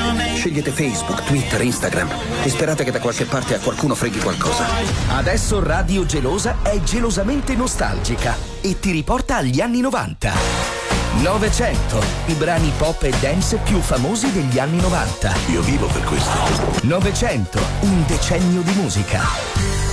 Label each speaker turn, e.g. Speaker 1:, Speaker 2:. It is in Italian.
Speaker 1: Scegliete Facebook, Twitter, Instagram e sperate che da qualche parte a qualcuno freghi qualcosa.
Speaker 2: Adesso Radio Gelosa è gelosamente nostalgica e ti riporta agli anni 90. 900, i brani pop e dance più famosi degli anni 90.
Speaker 3: Io vivo per questo.
Speaker 2: 900, un decennio di musica.